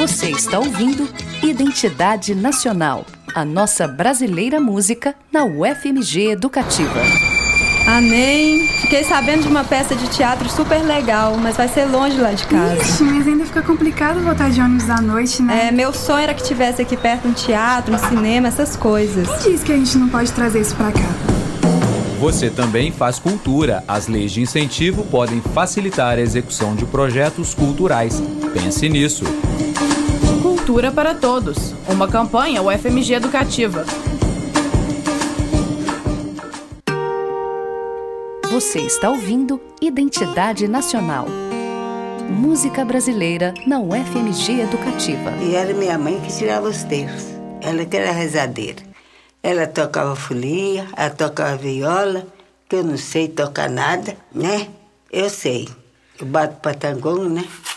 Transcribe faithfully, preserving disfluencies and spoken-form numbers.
Você está ouvindo Identidade Nacional, a nossa brasileira música na U F M G Educativa. Ah, nem. Fiquei sabendo de uma peça de teatro super legal, mas vai ser longe lá de casa. Ixi, mas ainda fica complicado voltar de ônibus à noite, né? É, meu sonho era que tivesse aqui perto um teatro, um cinema, essas coisas. Quem diz que a gente não pode trazer isso pra cá? Você também faz cultura. As leis de incentivo podem facilitar a execução de projetos culturais. Pense nisso. Cultura para Todos, uma campanha U F M G Educativa. Você está ouvindo Identidade Nacional, música brasileira na U F M G Educativa. E era minha mãe que tirava os terços. Ela que era rezadeira. Ela tocava folia, ela tocava viola, que eu não sei tocar nada, né? Eu sei. Eu bato patangongo, né?